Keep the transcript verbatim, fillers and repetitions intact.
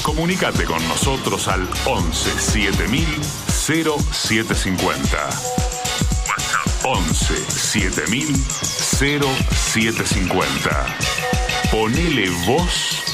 Comunicate con nosotros al once siete mil cero siete cincuenta. once siete mil cero siete cincuenta. Ponele voz